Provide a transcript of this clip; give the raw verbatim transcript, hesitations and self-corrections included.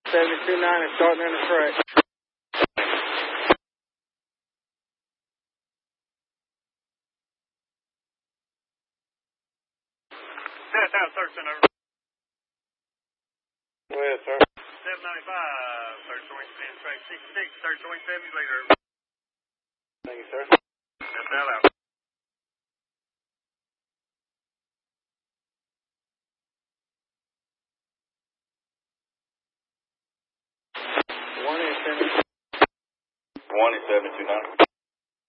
seventy-two nine is starting in the track. Set out thirteen over. Go ahead, sir. seven ninety-five, third twenty-seven, track sixty-six, third twenty-seven, later. Thank you, sir. Set that out. One is seven. One is seven two nine.